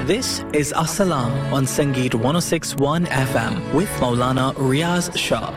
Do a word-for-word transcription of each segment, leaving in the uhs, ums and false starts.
This is As-Salam on Sangeet one oh six point one F M with Maulana Riaz Shah.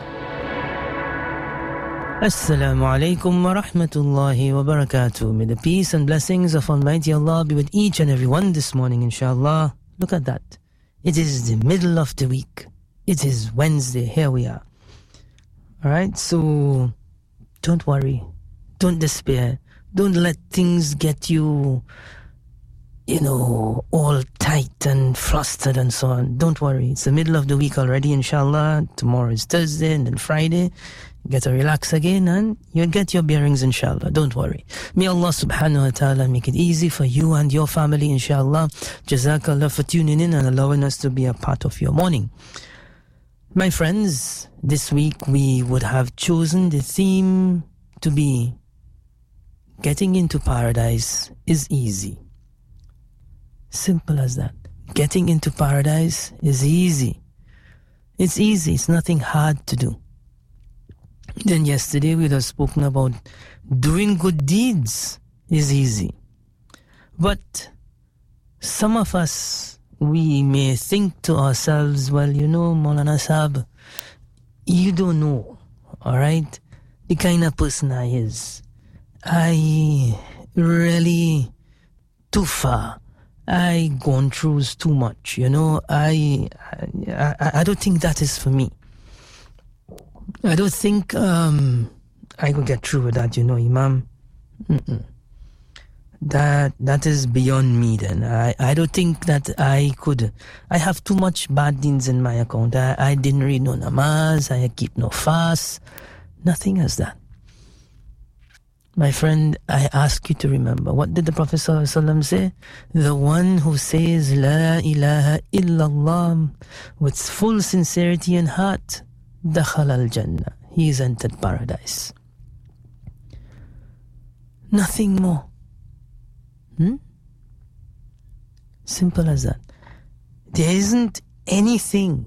Assalamu alaikum wa rahmatullahi wa barakatuh. May the peace and blessings of Almighty Allah be with each and every one this morning, inshallah. Look at that. It is the middle of the week. It is Wednesday. Here we are. Alright, so don't worry. Don't despair. Don't let things get you, you know, all tight and flustered and so on. Don't worry. It's the middle of the week already, inshallah. Tomorrow is Thursday and then Friday. You get to relax again and you'll get your bearings, inshallah. Don't worry. May Allah subhanahu wa ta'ala make it easy for you and your family, inshallah. Jazakallah for tuning in and allowing us to be a part of your morning. My friends, this week we would have chosen the theme to be getting into paradise is easy. Simple as that. Getting into paradise is easy. It's easy. It's nothing hard to do. Then yesterday we have spoken about doing good deeds is easy. But some of us, we may think to ourselves, well, you know, Maulana Sahab, you don't know, all right, the kind of person I is. I really too far. I gone through too much, you know. I, I I don't think that is for me. I don't think um, I could get through with that, you know, Imam. Mm-mm. That that is beyond me. Then I I don't think that I could. I have too much bad deeds in my account. I, I didn't read no namaz. I keep no fast. Nothing as that. My friend, I ask you to remember, what did the Prophet ﷺ say? The one who says La ilaha illallah with full sincerity and heart, dakhala al-jannah. He has entered paradise. Nothing more. Hmm? Simple as that. There isn't anything.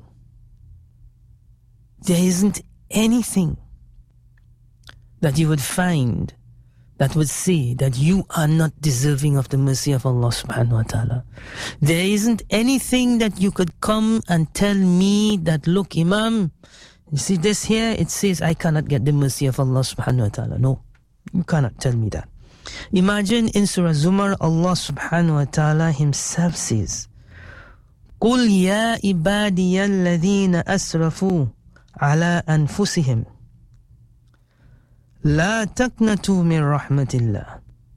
There isn't anything that you would find that would say that you are not deserving of the mercy of Allah subhanahu wa ta'ala. There isn't anything that you could come and tell me that, look, Imam, you see this here, it says I cannot get the mercy of Allah subhanahu wa ta'ala. No, you cannot tell me that. Imagine in Surah Zumar, Allah subhanahu wa ta'ala himself says, قُلْ يَا إِبَادِيَ الَّذِينَ أَسْرَفُوا عَلَىٰ أَنفُسِهِمْ لا تقنطوا من رحمة الله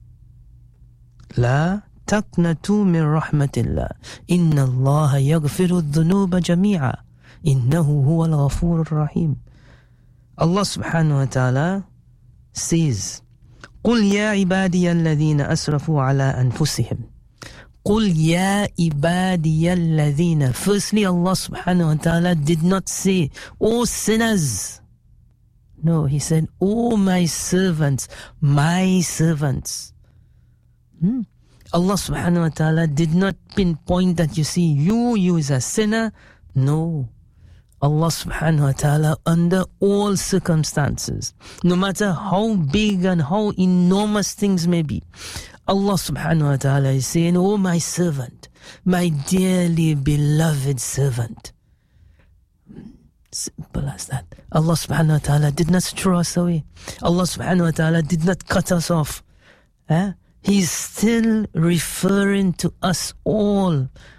لا تقنطوا من رحمة الله إن الله يغفر الذنوب جميعا إنه هو الغفور الرحيم. Allah subhanahu wa ta'ala says, قل يا عبادي الذين أسرفوا على أنفسهم قل يا عبادي الذين. Firstly, Allah subhanahu wa ta'ala did not say, O sinners. No, he said, oh, my servants, my servants. Hmm? Allah subhanahu wa ta'ala did not pinpoint that, you see, you, you is a sinner. No. Allah subhanahu wa ta'ala, under all circumstances, no matter how big and how enormous things may be, Allah subhanahu wa ta'ala is saying, oh, my servant, my dearly beloved servant. Simple as that. Allah subhanahu wa ta'ala did not throw us away. Allah subhanahu wa ta'ala did not cut us off. Eh? He's still referring to us all